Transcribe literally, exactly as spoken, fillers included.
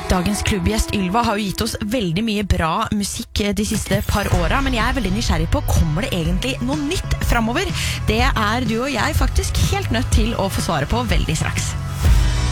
Dagens klubbgjest Ylva har jo gitt oss veldig mye bra musikk de siste par åra, men jeg er veldig nysgjerrig på, kommer det egentlig noe nytt fremover? Det er du og jeg faktisk helt nødt til å få svare på veldig straks.